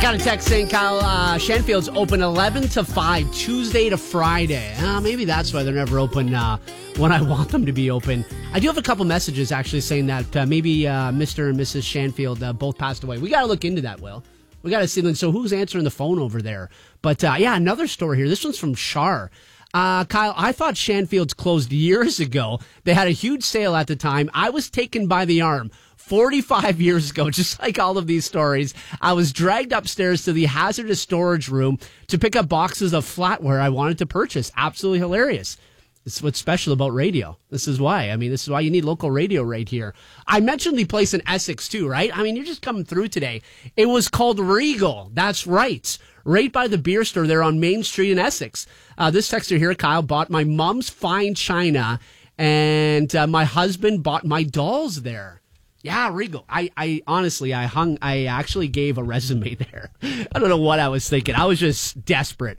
Got a text saying, Kyle, Shanfield's open 11 to 5, Tuesday to Friday. Maybe that's why they're never open when I want them to be open. I do have a couple messages actually saying that maybe Mr. and Mrs. Shanfield both passed away. We got to look into that, Will. We got to see. So who's answering the phone over there? But another story here. This one's from Shar. Kyle, I thought Shanfield's closed years ago. They had a huge sale at the time. I was taken by the arm 45 years ago, just like all of these stories. I was dragged upstairs to the hazardous storage room to pick up boxes of flatware I wanted to purchase. Absolutely hilarious. This is what's special about radio. This is why. This is why you need local radio right here. I mentioned the place in Essex too, right? You're just coming through today. It was called Regal. That's right. Right by the beer store there on Main Street in Essex. This texter here, Kyle, bought my mom's fine china, and my husband bought my dolls there. Yeah, Regal. I honestly, I actually gave a resume there. I don't know what I was thinking. I was just desperate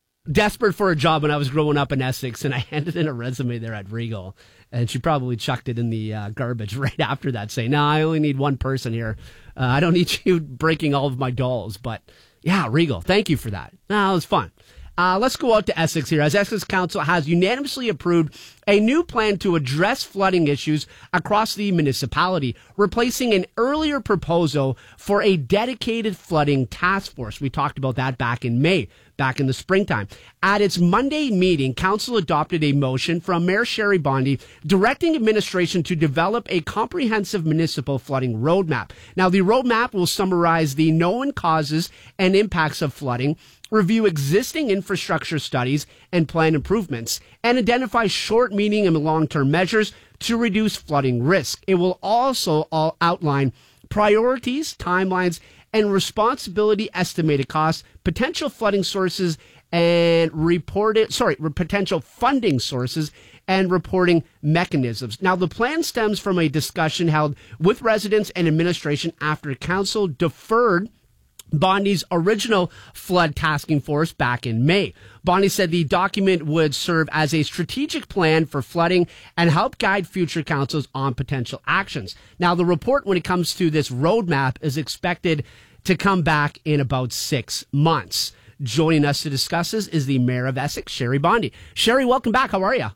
for a job when I was growing up in Essex, and I handed in a resume there at Regal, and she probably chucked it in the garbage right after that, saying, "No, I only need one person here. I don't need you breaking all of my dolls." But yeah, Regal, thank you for that. No, it was fun. Let's go out to Essex here, as Essex Council has unanimously approved a new plan to address flooding issues across the municipality, replacing an earlier proposal for a dedicated flooding task force. We talked about that back in May, back in the springtime. At its Monday meeting, Council adopted a motion from Mayor Sherry Bondy directing administration to develop a comprehensive municipal flooding roadmap. Now, the roadmap will summarize the known causes and impacts of flooding, review existing infrastructure studies and plan improvements, and identify short, medium, and long-term measures to reduce flooding risk. It will also outline priorities, timelines, and responsibility estimated costs, potential flooding sources, and potential funding sources and reporting mechanisms. Now, the plan stems from a discussion held with residents and administration after council deferred Bondy's original flood tasking force back in May. Bondy said the document would serve as a strategic plan for flooding and help guide future councils on potential actions. Now, the report when it comes to this roadmap is expected to come back in about 6 months. Joining us to discuss this is the Mayor of Essex, Sherry Bondy. Sherry, welcome back. How are you?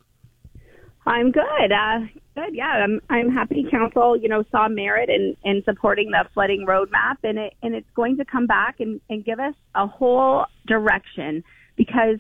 I'm good. Good. Yeah, I'm happy council, saw merit in supporting the flooding roadmap, and it's going to come back and give us a whole direction because,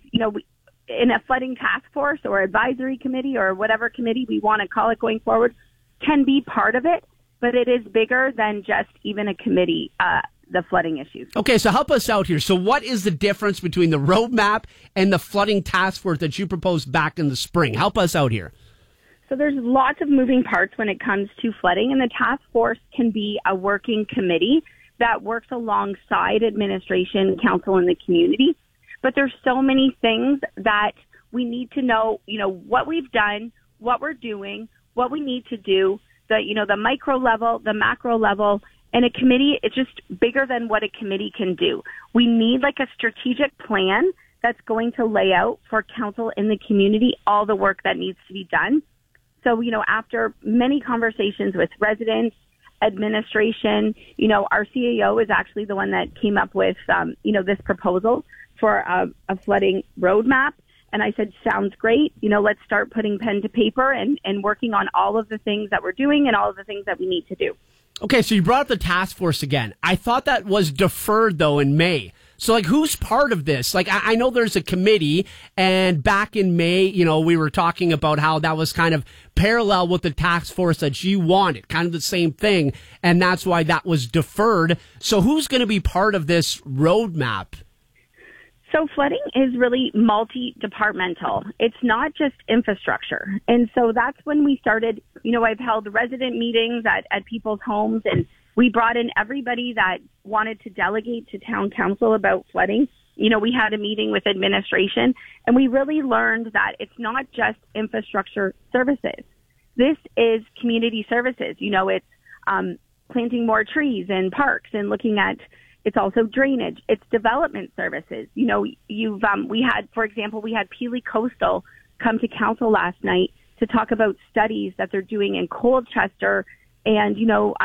in a flooding task force or advisory committee or whatever committee we want to call it going forward can be part of it, but it is bigger than just even a committee, the flooding issues. Okay, so help us out here. So what is the difference between the roadmap and the flooding task force that you proposed back in the spring? Help us out here. So there's lots of moving parts when it comes to flooding, and the task force can be a working committee that works alongside administration, council, and the community. But there's so many things that we need to know, what we've done, what we're doing, what we need to do, the micro level, the macro level, and a committee, it's just bigger than what a committee can do. We need like a strategic plan that's going to lay out for council and the community all the work that needs to be done. So, after many conversations with residents, administration, our CAO is actually the one that came up with, this proposal for a flooding roadmap. And I said, sounds great. Let's start putting pen to paper and working on all of the things that we're doing and all of the things that we need to do. Okay, so you brought up the task force again. I thought that was deferred, though, in May. So, who's part of this? I know there's a committee, and back in May, we were talking about how that was kind of parallel with the task force that you wanted, kind of the same thing, and that's why that was deferred. So, who's going to be part of this roadmap? So flooding is really multi-departmental. It's not just infrastructure. And so that's when we started, I've held resident meetings at people's homes, and we brought in everybody that wanted to delegate to town council about flooding. We had a meeting with administration, and we really learned that it's not just infrastructure services. This is community services. It's planting more trees in parks and looking at. It's also drainage. It's development services. We had Peely Coastal come to council last night to talk about studies that they're doing in Colchester and,